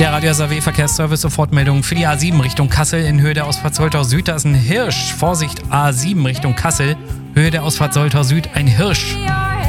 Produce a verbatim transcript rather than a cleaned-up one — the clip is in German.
der Radio S A W Verkehrsservice, Sofortmeldung für die A sieben Richtung Kassel in Höhe der Ausfahrt Soltau Süd. Da ist ein Hirsch. Vorsicht, A sieben Richtung Kassel, Höhe der Ausfahrt Soltau Süd, ein Hirsch.